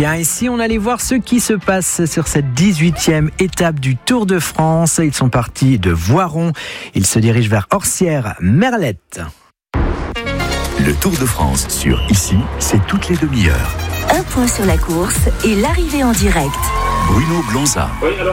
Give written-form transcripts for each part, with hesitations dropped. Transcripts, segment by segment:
Tiens, ici on allait voir ce qui se passe sur cette 18e étape du Tour de France. Ils sont partis de Voiron. Ils se dirigent vers Orsières-Merlette. Le Tour de France sur Ici, c'est toutes les demi-heures. Un point sur la course et l'arrivée en direct. Bruno Blonza.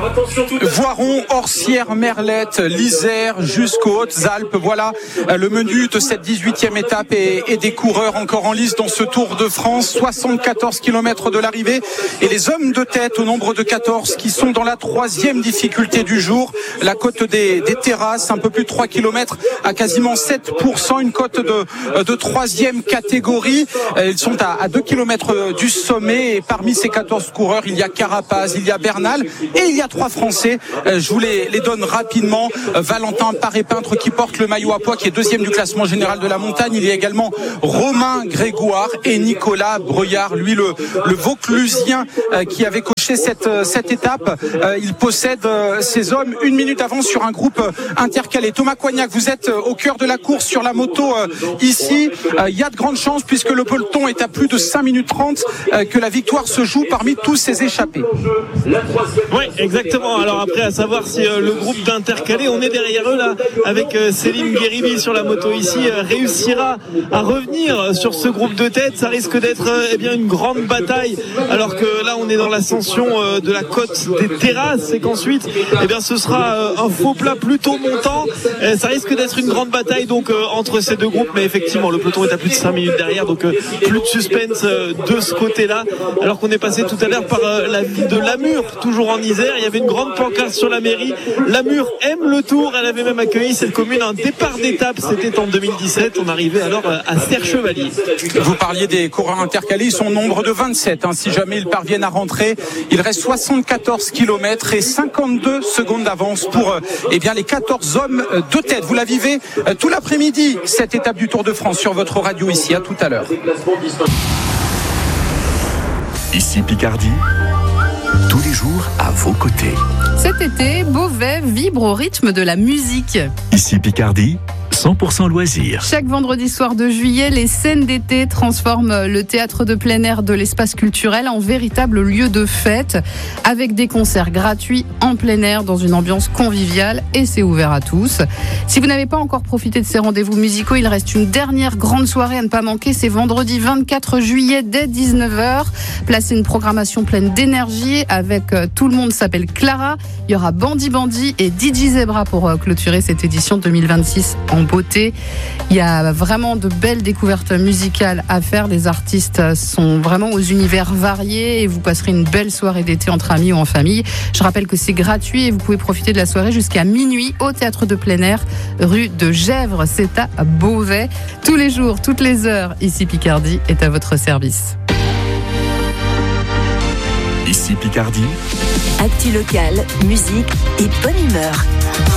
Voiron, Orsières-Merlette, l'Isère jusqu'aux Hautes-Alpes. Voilà le menu de cette 18e étape et des coureurs encore en lice dans ce Tour de France. 74 km de l'arrivée et les hommes de tête au nombre de 14 qui sont dans la 3e difficulté du jour. La côte des terrasses, un peu plus de 3 km à quasiment 7%, une côte de 3e catégorie. Ils sont à 2 km du sommet et parmi ces 14 coureurs, il y a Carapaz, il y a Bernal et il y a 3 Français. Je vous les donne rapidement. Valentin Paré-Peintre qui porte le maillot à pois, qui est 2e du classement général de la montagne. Il y a également Romain Grégoire et Nicolas Breuillard, lui le Vauclusien qui avait coché cette étape. Il possède ces hommes 1 minute avant sur un groupe intercalé. Thomas Coignac, vous êtes au cœur de la course sur la moto ici. Il y a de grandes chances puisque le peloton est à plus de 5 minutes 30 que la victoire se joue parmi tous ces échappés. Oui, exactement. Alors après, à savoir si le groupe d'intercalés, on est derrière eux là, avec Céline Guéribi sur la moto ici, réussira à revenir sur ce groupe de tête. Ça risque d'être une grande bataille, alors que là, on est dans l'ascension de la côte des terrasses et qu'ensuite, ce sera un faux plat plutôt montant. Ça risque d'être une grande bataille donc entre ces deux groupes, mais effectivement, le peloton est à plus de 5 minutes derrière, donc plus de suspense de ce côté-là, alors qu'on est passé tout à l'heure par la ville de Lamur, toujours en Isère. Il y avait une grande pancarte sur la mairie. Lamur aime le Tour. Elle avait même accueilli cette commune un départ d'étape. C'était en 2017. On arrivait alors à Serre-Chevalier. Vous parliez des coureurs intercalés. Ils sont au nombre de 27. Si jamais ils parviennent à rentrer, il reste 74 km et 52 secondes d'avance pour les 14 hommes de tête. Vous la vivez tout l'après-midi, cette étape du Tour de France sur votre radio ici. À tout à l'heure. Ici Picardie, tous les jours à vos côtés. Cet été, Beauvais vibre au rythme de la musique. Ici Picardie, 100% loisirs. Chaque vendredi soir de juillet, les scènes d'été transforment le théâtre de plein air de l'espace culturel en véritable lieu de fête, avec des concerts gratuits en plein air dans une ambiance conviviale, et c'est ouvert à tous. Si vous n'avez pas encore profité de ces rendez-vous musicaux, il reste une dernière grande soirée à ne pas manquer. C'est vendredi 24 juillet dès 19h. Placez une programmation pleine d'énergie avec Tout le monde s'appelle Clara. Il y aura Bandi Bandi et DJ Zebra pour clôturer cette édition 2026 en beauté. Il y a vraiment de belles découvertes musicales à faire. Les artistes sont vraiment aux univers variés et vous passerez une belle soirée d'été entre amis ou en famille. Je rappelle que c'est gratuit et vous pouvez profiter de la soirée jusqu'à minuit au théâtre de plein air, rue de Gesvres. C'est à Beauvais. Tous les jours, toutes les heures, Ici Picardie est à votre service. Ici Picardie. Actu locale, musique et bonne humeur.